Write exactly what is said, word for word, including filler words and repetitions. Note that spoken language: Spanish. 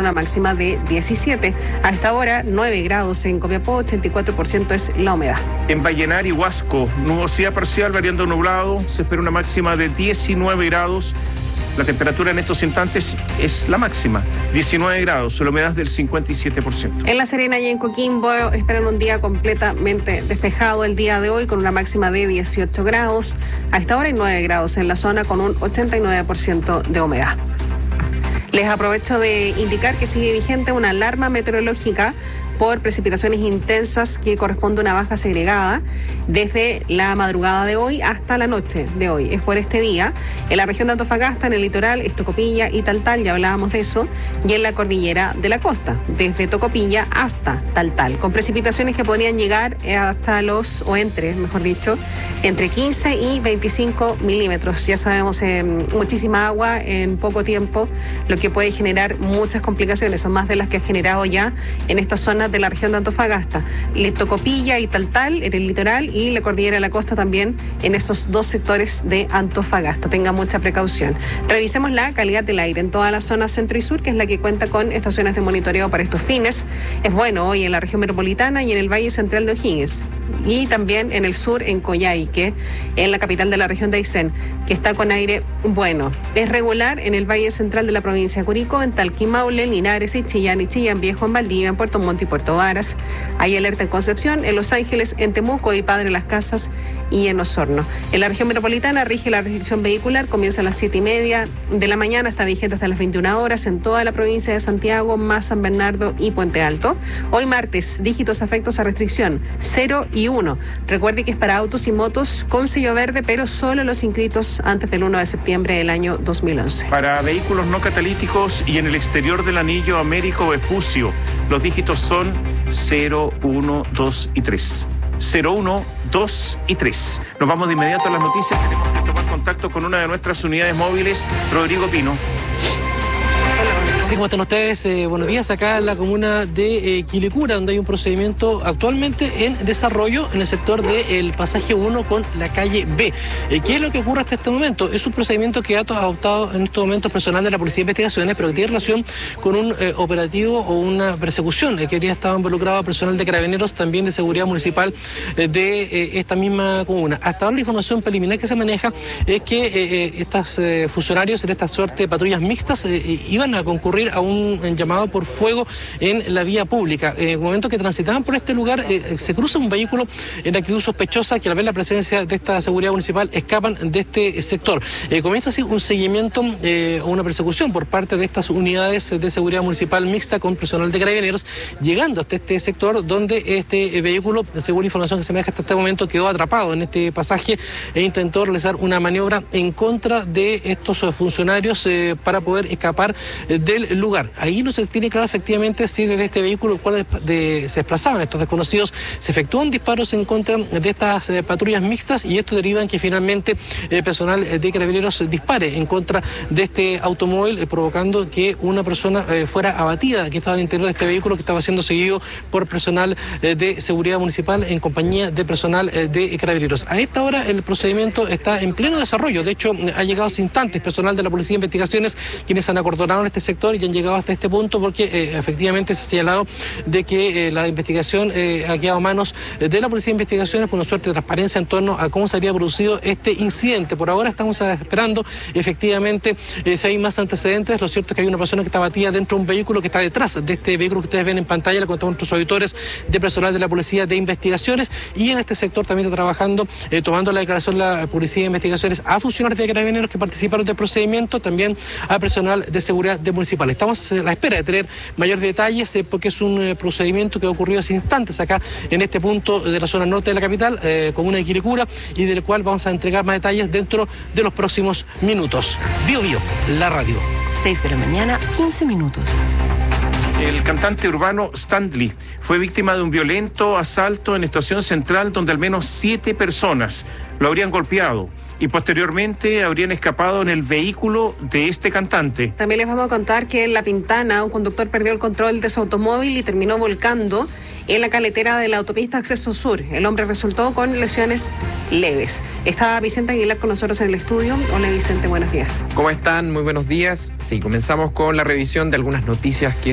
una máxima de diecisiete. A esta hora, nueve grados en Copiapó, ochenta y cuatro por ciento es la humedad. En Vallenar y Huasco, nubosidad parcial variando nublado, se espera una máxima de diecinueve grados. La temperatura en estos instantes es la máxima, diecinueve grados, la humedad del cincuenta y siete por ciento. En La Serena y en Coquimbo esperan un día completamente despejado el día de hoy con una máxima de dieciocho grados. A esta hora hay nueve grados en la zona con un ochenta y nueve por ciento de humedad. Les aprovecho de indicar que sigue vigente una alarma meteorológica por precipitaciones intensas que corresponde a una baja segregada desde la madrugada de hoy hasta la noche de hoy. Es por este día en la región de Antofagasta, en el litoral, es Tocopilla y Taltal, ya hablábamos de eso, y en la cordillera de la costa, desde Tocopilla hasta Taltal, con precipitaciones que podrían llegar hasta los, o entre, mejor dicho, entre quince y veinticinco milímetros. Ya sabemos, eh, muchísima agua en poco tiempo, lo que puede generar muchas complicaciones, son más de las que ha generado ya en esta zona de la región de Antofagasta, Le Tocopilla y Taltal en el litoral y la cordillera de la costa también en esos dos sectores de Antofagasta. Tenga mucha precaución. Revisemos la calidad del aire en toda la zona centro y sur, que es la que cuenta con estaciones de monitoreo para estos fines. Es bueno hoy en la región metropolitana y en el Valle Central de O'Higgins, y también en el sur, en Coyhaique, en la capital de la región de Aysén, que está con aire bueno. Es regular en el Valle Central de la provincia de Curicó, en Talquí, Maule, Linares y Chillán y Chillán Viejo, en Valdivia, en Puerto Montt y Puerto Varas. Hay alerta en Concepción, en Los Ángeles, en Temuco y Padre Las Casas y en Osorno. En la región metropolitana rige la restricción vehicular, comienza a las siete y media de la mañana, está vigente hasta las veintiuna horas en toda la provincia de Santiago, más San Bernardo y Puente Alto. Hoy martes, dígitos afectos a restricción cero y uno. Recuerde que es para autos y motos con sello verde, pero solo los inscritos antes del uno de septiembre del año dos mil once. Para vehículos no catalíticos y en el exterior del anillo Américo Vespucio, los dígitos son cero, uno, dos y tres. cero, uno, dos y tres. Nos vamos de inmediato a las noticias. Tenemos que tomar contacto con una de nuestras unidades móviles, Rodrigo Pino. Sí, ¿cómo están ustedes? Eh, buenos días, acá en la comuna de eh, Quilicura, donde hay un procedimiento actualmente en desarrollo en el sector del pasaje uno con la calle B. Eh, ¿Qué es lo que ocurre hasta este momento? Es un procedimiento que ha adoptado en estos momentos personal de la Policía de Investigaciones, pero que tiene relación con un eh, operativo o una persecución eh, que habría estado involucrado personal de Carabineros, también de Seguridad Municipal eh, de eh, esta misma comuna. Hasta ahora la información preliminar que se maneja es que eh, estos eh, funcionarios en esta suerte de patrullas mixtas eh, iban a concurrir a un llamado por fuego en la vía pública. En el momento que transitaban por este lugar, eh, se cruza un vehículo en actitud sospechosa que al ver la presencia de esta seguridad municipal escapan de este sector. Eh, comienza así un seguimiento o eh, una persecución por parte de estas unidades de seguridad municipal mixta con personal de Carabineros, llegando hasta este sector donde este vehículo, según información que se maneja hasta este momento, quedó atrapado en este pasaje e intentó realizar una maniobra en contra de estos funcionarios eh, para poder escapar eh, del lugar. Ahí no se tiene claro efectivamente si desde este vehículo el cual de, se desplazaban estos desconocidos se efectúan disparos en contra de estas eh, patrullas mixtas, y esto deriva en que finalmente el personal de Carabineros dispare en contra de este automóvil, eh, provocando que una persona eh, fuera abatida que estaba al interior de este vehículo, que estaba siendo seguido por personal eh, de seguridad municipal en compañía de personal eh, de Carabineros. A esta hora el procedimiento está en pleno desarrollo. De hecho, ha llegado hace instantes personal de la Policía de Investigaciones, quienes han acordonado en este sector y han llegado hasta este punto porque eh, efectivamente se ha señalado de que eh, la investigación eh, ha quedado a manos de la Policía de Investigaciones con una suerte de transparencia en torno a cómo se habría producido este incidente. Por ahora estamos esperando efectivamente eh, si hay más antecedentes. Lo cierto es que hay una persona que está abatida dentro de un vehículo que está detrás de este vehículo que ustedes ven en pantalla. Le contamos a nuestros auditores de personal de la Policía de Investigaciones, y en este sector también está trabajando, eh, tomando la declaración la Policía de Investigaciones a funcionarios de Carabineros que participaron del procedimiento, también a personal de seguridad de municipal. Estamos a la espera de tener mayores detalles eh, porque es un eh, procedimiento que ha ocurrido hace instantes acá en este punto de la zona norte de la capital, eh, comuna de Quilicura, y del cual vamos a entregar más detalles dentro de los próximos minutos. Bio Bio, la radio. seis de la mañana, quince minutos. El cantante urbano Stanley fue víctima de un violento asalto en Estación Central, donde al menos siete personas lo habrían golpeado y posteriormente habrían escapado en el vehículo de este cantante. También les vamos a contar que en La Pintana un conductor perdió el control de su automóvil y terminó volcando en la caletera de la autopista Acceso Sur. El hombre resultó con lesiones leves. Está Vicente Aguilar con nosotros en el estudio. Hola Vicente, buenos días. ¿Cómo están? Muy buenos días. Sí, comenzamos con la revisión de algunas noticias que